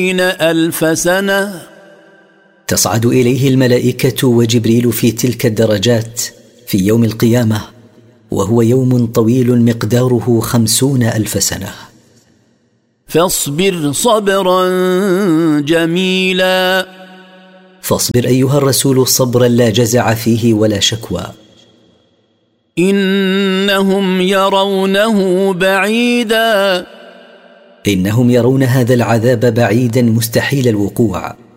ألف سنة. تصعد إليه الملائكة وجبريل في تلك الدرجات في يوم القيامة، وهو يوم طويل مقداره 50,000 سنة. فاصبر صبرا جميلا. فاصبر أيها الرسول صبرا لا جزع فيه ولا شكوى. إنهم يرونه بعيدا. إنهم يرون هذا العذاب بعيدا مستحيل الوقوع.